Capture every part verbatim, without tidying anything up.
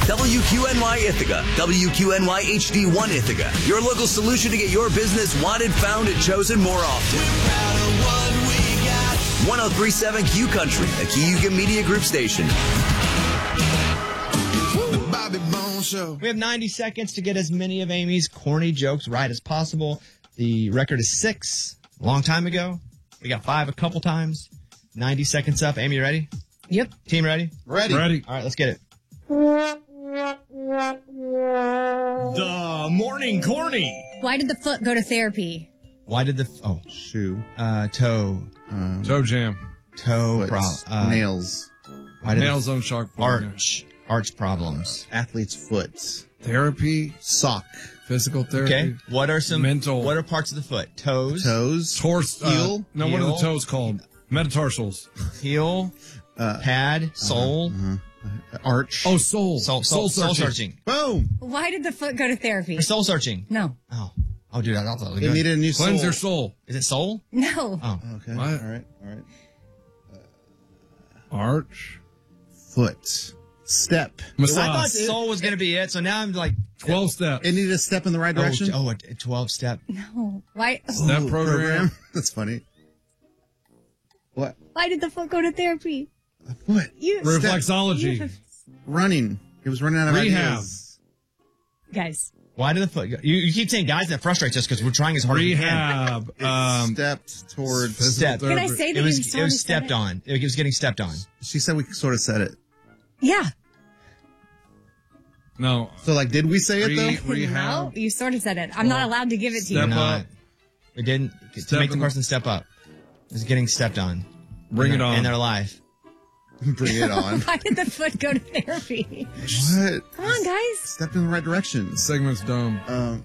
W Q N Y Ithaca, W Q N Y H D one Ithaca, your local solution to get your business wanted, found, and chosen more often. one oh three point seven Q Country, a Cayuga Media Group station. The Bobby Bones Show. We have ninety seconds to get as many of Amy's corny jokes right as possible. The record is six. A long time ago. We got five a couple times. ninety seconds up. Amy, you ready? Yep. Team ready? Ready. Ready. All right, let's get it. The morning corny. Why did the foot go to therapy? Why did the oh Shoe. uh toe Um, Toe jam. toe foot, problem uh, nails. why did Nails on chalkboard. arch arch problems? Athlete's foot. Therapy. Sock. Physical therapy. Okay. What are some Mental. What are parts of the foot? Toes, Toes. Torse. Uh, Heel. no, what are Heel. the toes called? Metatarsals. heel, Uh, pad, sole, Arch. Oh, soul. soul, soul, soul searching. Boom. Why did the foot go to therapy? Or soul searching. No. Oh, oh, dude, I thought that was They good. needed a new Cleanse soul. your soul. Is it soul? No. Oh, Okay. What? All right. All right. Arch. Foot. Step. I thought Massage. soul was gonna be it. So now I'm like twelve steps. It needed a step in the right oh, direction. oh, a twelve step. No. Why? Step Ooh, program. That's funny. What? Why did the foot go to therapy? A foot. You Reflexology. you- Running. He was running out of Rehab. ideas. guys. Why did the foot? Go? You, you keep saying guys, that frustrates us because we're trying as hard as we can. Rehab. It Um, stepped towards. physical Step. Can I therapy. say that It was you it sort of was said stepped it? on. It was getting stepped on. She said we sort of said it. Yeah. No. So, like, did we say it, Re- though? rehab. No, you sort of said it. I'm not allowed to give it to Step you. Not. up. It didn't to Step make the in- person step up. It was getting stepped on. Bring in it their- on. in their life. Bring it on. Why did the foot go to therapy? What? Come on, guys. Stepped in the right direction. Segment's dumb. Um,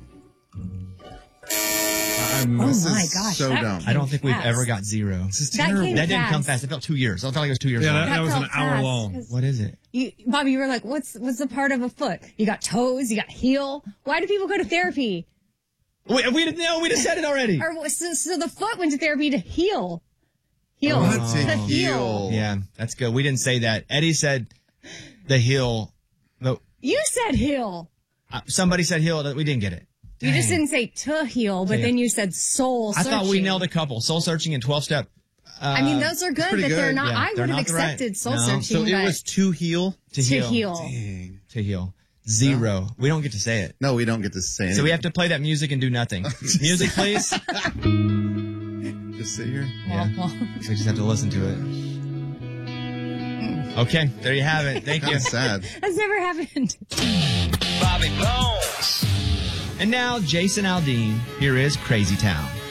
I'm, Oh This my is gosh. so that dumb. came I don't think we've fast. ever got zero. this is That terrible. came That didn't come fast. fast. It felt two years. I felt like it was two years yeah, long. that, that was an felt hour fast, long. 'cause- What is it? You, Bobby, you were like, what's what's the part of a foot? You got toes, you got heel. Why do people go to therapy? Wait, we didn't know. We just said it already. Or so, so the foot went to therapy to heal. Heal. What? To To heal. heal. Yeah, that's good. We didn't say that. Eddie said the heel. No, You said heal. uh, somebody said heel. We didn't get it. You just Dang. didn't say to heal, but Yeah. then you said soul I searching. thought we nailed a couple. Soul searching and twelve step. Uh, I mean, those are good, pretty but they're good. not. Yeah, I they're would have not the right- accepted soul No. searching, So it but was to heal. to to heal. heal. Dang. To heal. Zero. We don't get to say it. No, we don't get to say it. So we have to play that music and do nothing. Music, please. just sit here. Yeah. So we just have to listen to it. Okay, there you have it. Thank Kind you. of sad. That's never happened. Bobby Bones. And now, Jason Aldean. Here is Crazy Town.